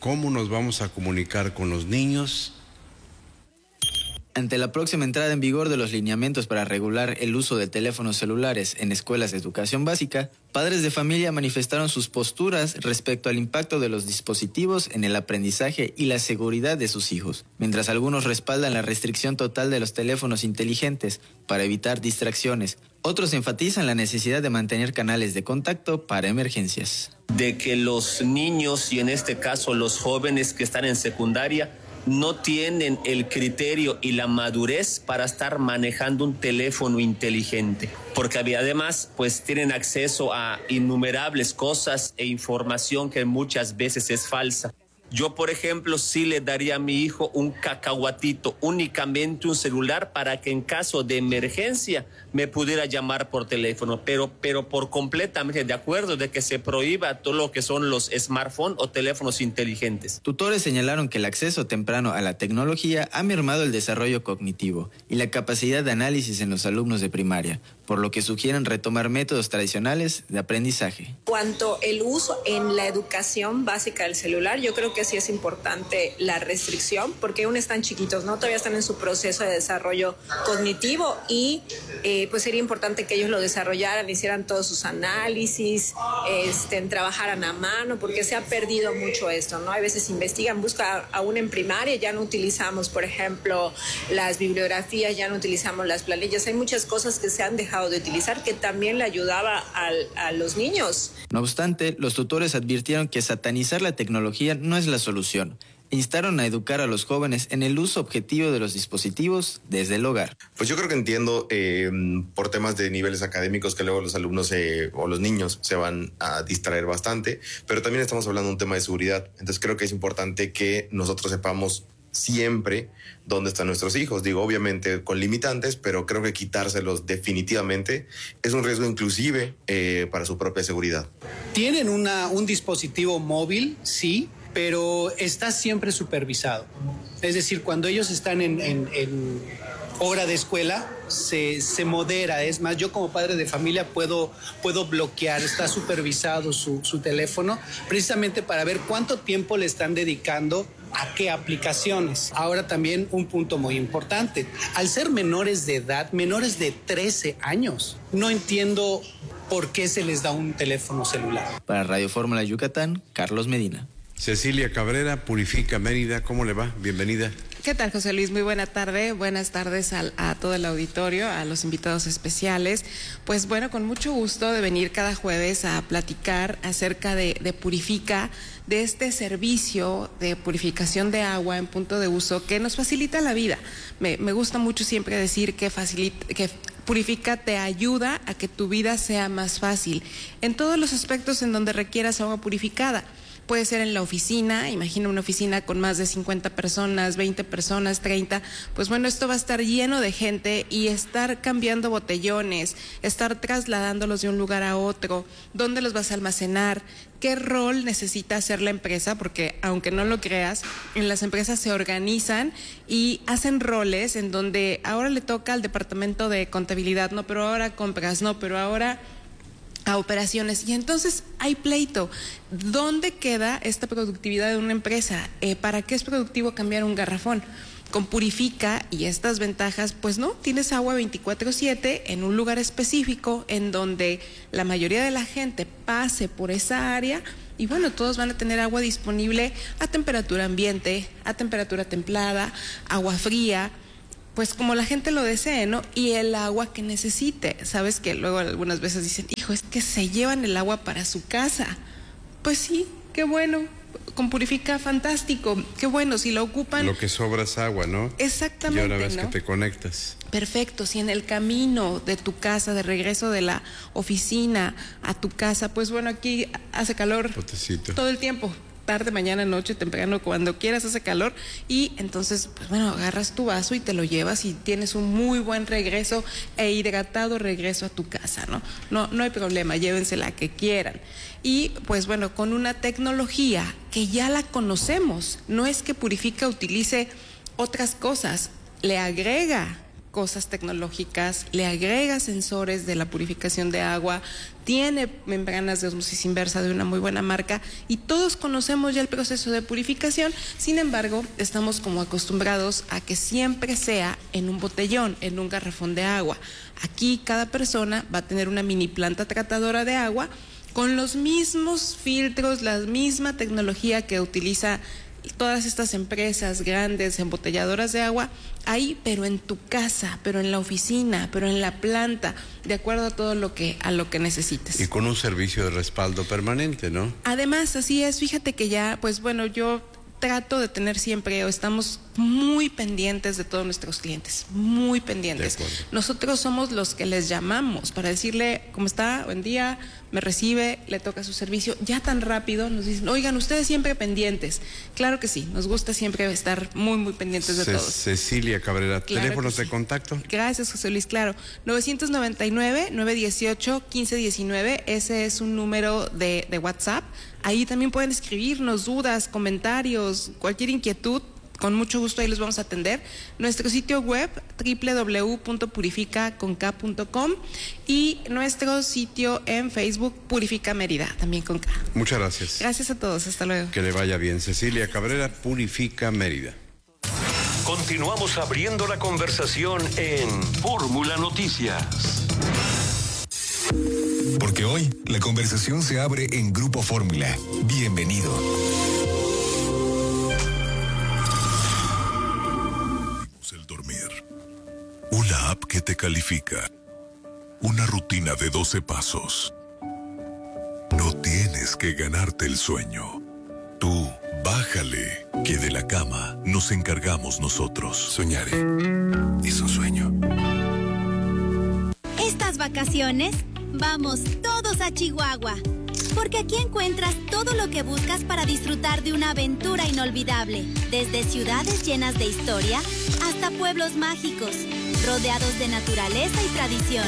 ¿cómo nos vamos a comunicar con los niños? Ante la próxima entrada en vigor de los lineamientos para regular el uso de teléfonos celulares en escuelas de educación básica, padres de familia manifestaron sus posturas respecto al impacto de los dispositivos en el aprendizaje y la seguridad de sus hijos, mientras algunos respaldan la restricción total de los teléfonos inteligentes para evitar distracciones. Otros enfatizan la necesidad de mantener canales de contacto para emergencias. De que los niños, y en este caso los jóvenes que están en secundaria, no tienen el criterio y la madurez para estar manejando un teléfono inteligente, porque además pues tienen acceso a innumerables cosas e información que muchas veces es falsa. Yo, por ejemplo, sí le daría a mi hijo un cacahuatito, únicamente un celular, para que en caso de emergencia me pudiera llamar por teléfono, pero, pero por completamente de acuerdo de que se prohíba todo lo que son los smartphones o teléfonos inteligentes. Tutores señalaron que el acceso temprano a la tecnología ha mermado el desarrollo cognitivo y la capacidad de análisis en los alumnos de primaria, por lo que sugieren retomar métodos tradicionales de aprendizaje. Cuanto el uso en la educación básica del celular, yo creo que sí es importante la restricción, porque aún están chiquitos, ¿no? Todavía están en su proceso de desarrollo cognitivo y eh, pues sería importante que ellos lo desarrollaran, hicieran todos sus análisis, este, trabajaran a mano, porque se ha perdido mucho esto, ¿no? Hay veces investigan, buscan aún en primaria, ya no utilizamos, por ejemplo, las bibliografías, ya no utilizamos las planillas, hay muchas cosas que se han dejado de utilizar que también le ayudaba al, a los niños. No obstante, los tutores advirtieron que satanizar la tecnología no es la solución. Instaron a educar a los jóvenes en el uso objetivo de los dispositivos desde el hogar. Pues yo creo que entiendo eh, por temas de niveles académicos que luego los alumnos eh, o los niños se van a distraer bastante, pero también estamos hablando de un tema de seguridad. Entonces creo que es importante que nosotros sepamos siempre dónde están nuestros hijos. Digo, obviamente con limitantes, pero creo que quitárselos definitivamente es un riesgo inclusive eh, para su propia seguridad. Tienen una, un dispositivo móvil, sí, pero está siempre supervisado. Es decir, cuando ellos están en, en, en hora de escuela, se, se modera. Es más, yo como padre de familia puedo, puedo bloquear, está supervisado su, su teléfono, precisamente para ver cuánto tiempo le están dedicando a qué aplicaciones. Ahora también un punto muy importante. Al ser menores de edad, menores de trece años, no entiendo por qué se les da un teléfono celular. Para Radio Fórmula Yucatán, Carlos Medina. Cecilia Cabrera, Purifica Mérida, ¿cómo le va? Bienvenida. ¿Qué tal, José Luis? Muy buena tarde. Buenas tardes al, a todo el auditorio, a los invitados especiales. Pues bueno, con mucho gusto de venir cada jueves a platicar acerca de, de Purifica, de este servicio de purificación de agua en punto de uso que nos facilita la vida. Me, me gusta mucho siempre decir que facilita, que Purifica te ayuda a que tu vida sea más fácil en todos los aspectos en donde requieras agua purificada. Puede ser en la oficina, imagina una oficina con más de cincuenta personas, veinte personas, treinta, pues bueno, esto va a estar lleno de gente y estar cambiando botellones, estar trasladándolos de un lugar a otro, ¿dónde los vas a almacenar? ¿Qué rol necesita hacer la empresa? Porque aunque no lo creas, en las empresas se organizan y hacen roles en donde ahora le toca al departamento de contabilidad, no, pero ahora compras, no, pero ahora a operaciones, y entonces hay pleito. ¿Dónde queda esta productividad de una empresa? Eh, ¿Para qué es productivo cambiar un garrafón? Con Purifica y estas ventajas, pues no, tienes agua veinticuatro siete en un lugar específico en donde la mayoría de la gente pase por esa área y bueno, todos van a tener agua disponible a temperatura ambiente, a temperatura templada, agua fría, pues como la gente lo desee, ¿no? Y el agua que necesite. Sabes que luego algunas veces dicen, hijo, es que se llevan el agua para su casa. Pues sí, qué bueno. Con Purifica, fantástico. Qué bueno, si lo ocupan. Lo que sobra es agua, ¿no? Exactamente, y ahora ves, ¿no?, que te conectas. Perfecto. Si en el camino de tu casa, de regreso de la oficina a tu casa, pues bueno, aquí hace calor Potecito. Todo el tiempo. Tarde, mañana, noche, temprano, cuando quieras hace calor y entonces, pues bueno, agarras tu vaso y te lo llevas y tienes un muy buen regreso e hidratado regreso a tu casa, ¿no? No, no hay problema, llévense la que quieran. Y pues bueno, con una tecnología que ya la conocemos, no es que Purifica utilice otras cosas, le agrega cosas tecnológicas, le agrega sensores de la purificación de agua, tiene membranas de osmosis inversa de una muy buena marca y todos conocemos ya el proceso de purificación. Sin embargo, estamos como acostumbrados a que siempre sea en un botellón, en un garrafón de agua. Aquí cada persona va a tener una mini planta tratadora de agua con los mismos filtros, la misma tecnología que utiliza todas estas empresas grandes, embotelladoras de agua, ahí, pero en tu casa, pero en la oficina, pero en la planta, de acuerdo a todo lo que, a lo que necesites. Y con un servicio de respaldo permanente, ¿no? Además, así es, fíjate que ya, pues bueno, yo trato de tener siempre, o estamos muy pendientes de todos nuestros clientes, muy pendientes. Nosotros somos los que les llamamos para decirle, ¿cómo está? Buen día, me recibe, le toca su servicio. Ya tan rápido nos dicen, oigan, ustedes siempre pendientes. Claro que sí, nos gusta siempre estar muy, muy pendientes de Ce- todos. Cecilia Cabrera, Claro ¿teléfonos que de sí. contacto? Gracias, José Luis, claro. nueve nueve nueve, nueve uno ocho, uno cinco uno nueve, ese es un número de, de WhatsApp. Ahí también pueden escribirnos dudas, comentarios, cualquier inquietud. Con mucho gusto ahí los vamos a atender. Nuestro sitio web doble u doble u doble u punto purifica con k punto com y nuestro sitio en Facebook Purifica Mérida, también con K. Muchas gracias. Gracias a todos, hasta luego. Que le vaya bien. Cecilia Cabrera, Purifica Mérida. Continuamos abriendo la conversación en Fórmula Noticias. Porque hoy la conversación se abre en Grupo Fórmula. Bienvenido. El dormir. Una app que te califica. Una rutina de doce pasos. No tienes que ganarte el sueño. Tú, bájale, que de la cama nos encargamos nosotros. Soñaré. Es un sueño. Estas vacaciones, vamos todos a Chihuahua. Porque aquí encuentras todo lo que buscas para disfrutar de una aventura inolvidable. Desde ciudades llenas de historia hasta pueblos mágicos, rodeados de naturaleza y tradición.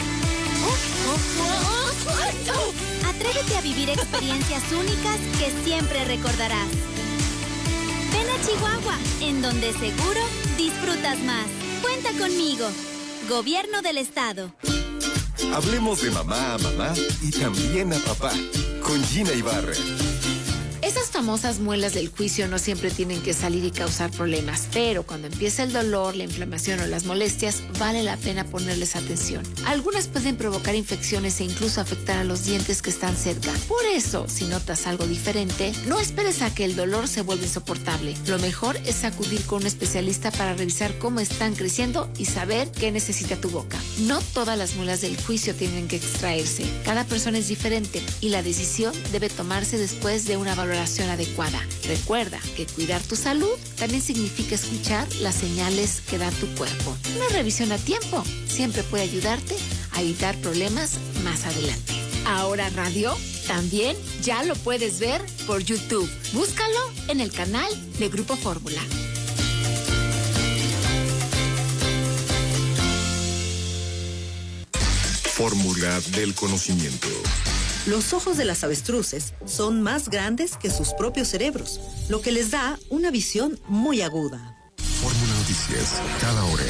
Atrévete a vivir experiencias únicas que siempre recordarás. Ven a Chihuahua, en donde seguro disfrutas más. Cuenta conmigo. Gobierno del Estado. Hablemos de mamá a mamá y también a papá, con Gina Ibarra. Esas famosas muelas del juicio no siempre tienen que salir y causar problemas, pero cuando empieza el dolor, la inflamación o las molestias, vale la pena ponerles atención. Algunas pueden provocar infecciones e incluso afectar a los dientes que están cerca. Por eso, si notas algo diferente, no esperes a que el dolor se vuelva insoportable. Lo mejor es acudir con un especialista para revisar cómo están creciendo y saber qué necesita tu boca. No todas las muelas del juicio tienen que extraerse. Cada persona es diferente y la decisión debe tomarse después de una valoración adecuada. Recuerda que cuidar tu salud también significa escuchar las señales que da tu cuerpo. Una revisión a tiempo siempre puede ayudarte a evitar problemas más adelante. Ahora Radio también ya lo puedes ver por YouTube. Búscalo en el canal de Grupo Fórmula. Fórmula del conocimiento. Los ojos de las avestruces son más grandes que sus propios cerebros, lo que les da una visión muy aguda. Fórmula Noticias, cada hora.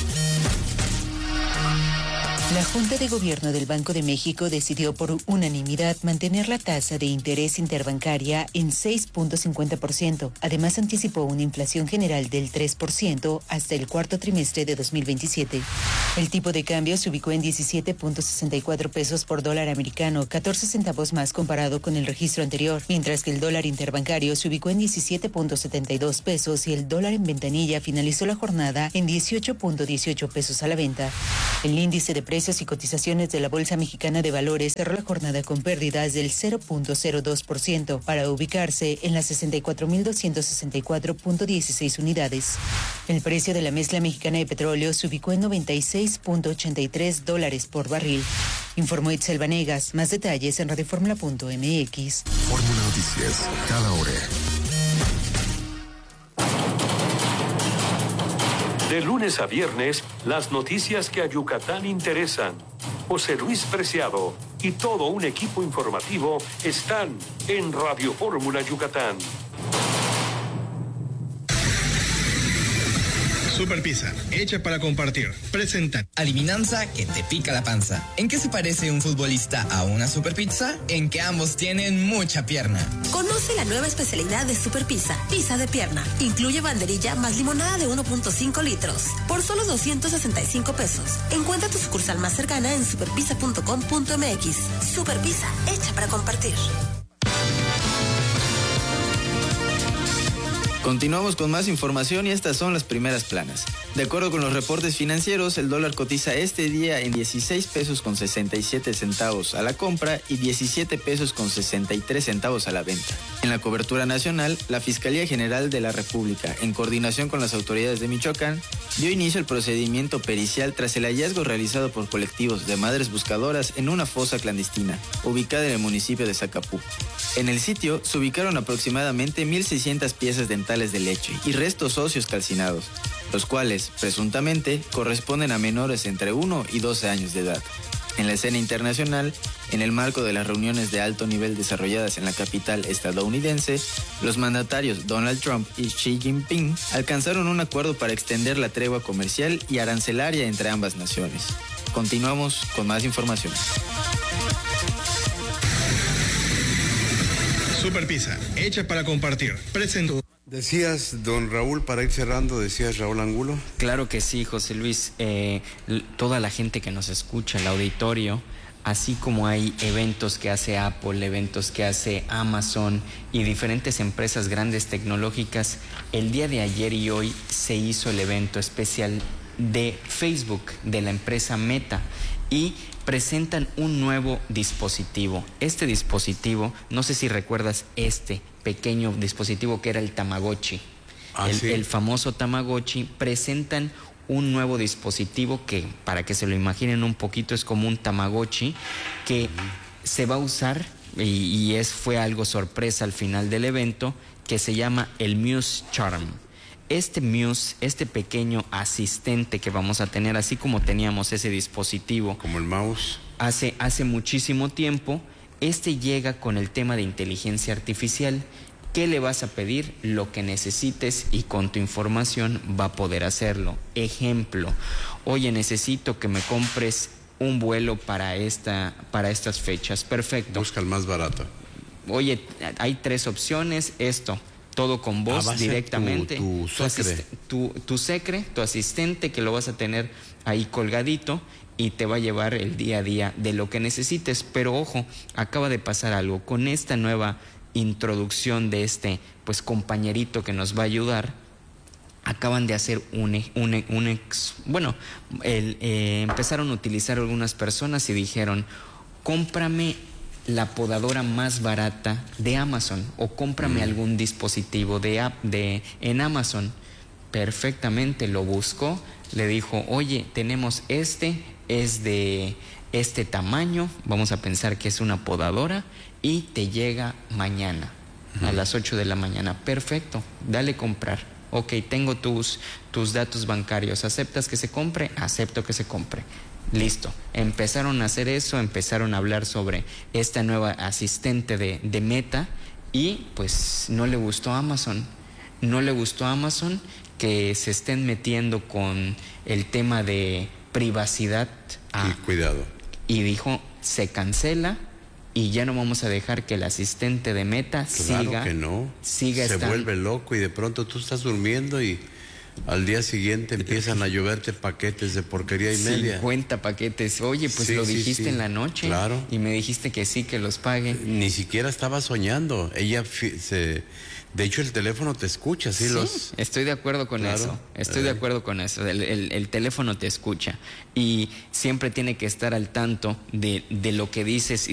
La Junta de Gobierno del Banco de México decidió por unanimidad mantener la tasa de interés interbancaria en seis punto cincuenta por ciento. Además, anticipó una inflación general del tres por ciento hasta el cuarto trimestre de dos mil veintisiete. El tipo de cambio se ubicó en diecisiete punto sesenta y cuatro pesos por dólar americano, catorce centavos más comparado con el registro anterior, mientras que el dólar interbancario se ubicó en diecisiete punto setenta y dos pesos y el dólar en ventanilla finalizó la jornada en dieciocho punto dieciocho pesos a la venta. El índice de precios y cotizaciones de la Bolsa Mexicana de Valores cerró la jornada con pérdidas del cero punto cero dos por ciento para ubicarse en las sesenta y cuatro mil doscientos sesenta y cuatro punto dieciséis unidades. El precio de la mezcla mexicana de petróleo se ubicó en noventa y seis punto ochenta y tres dólares por barril. Informó Itzel Vanegas. Más detalles en radioformula punto m x. Fórmula Noticias, cada hora. De lunes a viernes, las noticias que a Yucatán interesan. José Luis Preciado y todo un equipo informativo están en Radio Fórmula Yucatán. Super Pizza, hecha para compartir. Presenta. Adivinanza que te pica la panza. ¿En qué se parece un futbolista a una Super Pizza? En que ambos tienen mucha pierna. Conoce la nueva especialidad de Super Pizza, pizza de pierna. Incluye banderilla más limonada de uno punto cinco litros. Por solo doscientos sesenta y cinco pesos. Encuentra tu sucursal más cercana en superpizza punto com punto m x. Super Pizza, hecha para compartir. Continuamos con más información y estas son las primeras planas. De acuerdo con los reportes financieros, el dólar cotiza este día en dieciséis pesos con sesenta y siete centavos a la compra y diecisiete pesos con sesenta y tres centavos a la venta. En la cobertura nacional, la Fiscalía General de la República, en coordinación con las autoridades de Michoacán, dio inicio al procedimiento pericial tras el hallazgo realizado por colectivos de madres buscadoras en una fosa clandestina, ubicada en el municipio de Zacapú. En el sitio se ubicaron aproximadamente mil seiscientas piezas dentales de leche y restos óseos calcinados, los cuales, presuntamente, corresponden a menores entre uno y doce años de edad. En la escena internacional, en el marco de las reuniones de alto nivel desarrolladas en la capital estadounidense, los mandatarios Donald Trump y Xi Jinping alcanzaron un acuerdo para extender la tregua comercial y arancelaria entre ambas naciones. Continuamos con más información. Super Pizza, hecha para compartir. Presento. Decías, don Raúl, para ir cerrando, decías Raúl Angulo. Claro que sí, José Luis. Eh, toda la gente que nos escucha, el auditorio, así como hay eventos que hace Apple, eventos que hace Amazon y diferentes empresas grandes tecnológicas, el día de ayer y hoy se hizo el evento especial de Facebook, de la empresa Meta, y presentan un nuevo dispositivo. Este dispositivo, no sé si recuerdas este pequeño dispositivo que era el Tamagotchi. Ah, el, ¿sí? el famoso Tamagotchi. Presentan un nuevo dispositivo que, para que se lo imaginen un poquito, es como un Tamagotchi que uh-huh. se va a usar, y, y es, fue algo sorpresa al final del evento, que se llama el Muse Charm. Este Muse, este pequeño asistente que vamos a tener, así como teníamos ese dispositivo, como el mouse, hace, hace muchísimo tiempo, este llega con el tema de inteligencia artificial. ¿Qué le vas a pedir? Lo que necesites, y con tu información va a poder hacerlo. Ejemplo, oye, necesito que me compres un vuelo para, esta, para estas fechas. Perfecto. Busca el más barato. Oye, hay tres opciones, esto. Todo con voz ah, directamente. Tu, tu, secre. Tu, tu, tu secre, tu asistente, que lo vas a tener ahí colgadito y te va a llevar el día a día de lo que necesites. Pero ojo, acaba de pasar algo. Con esta nueva introducción de este pues compañerito que nos va a ayudar, acaban de hacer un, un, un ex, bueno, el, eh, empezaron a utilizar algunas personas y dijeron, cómprame la podadora más barata de Amazon o cómprame mm. algún dispositivo de, de en Amazon. Perfectamente, lo buscó, le dijo, oye, tenemos este, es de este tamaño, vamos a pensar que es una podadora y te llega mañana mm. a las ocho de la mañana. Perfecto, dale comprar. Ok, tengo tus, tus datos bancarios, ¿aceptas que se compre? Acepto que se compre. Listo, empezaron a hacer eso, empezaron a hablar sobre esta nueva asistente de, de Meta, y pues no le gustó a Amazon, no le gustó a Amazon que se estén metiendo con el tema de privacidad. Ah, y cuidado. Y dijo, se cancela y ya no vamos a dejar que el asistente de Meta claro siga. que no. siga se estando. vuelve loco y de pronto tú estás durmiendo y al día siguiente empiezan a lloverte paquetes de porquería y media. cincuenta paquetes. Oye, pues sí, lo dijiste sí, sí. en la noche. Claro. Y me dijiste que sí, que los pague. Ni siquiera estaba soñando. Ella se... De hecho, el teléfono te escucha, ¿sí? sí los... Estoy de acuerdo con claro. eso. Estoy eh. de acuerdo con eso. El, el, el teléfono te escucha. Y siempre tiene que estar al tanto de, de lo que dices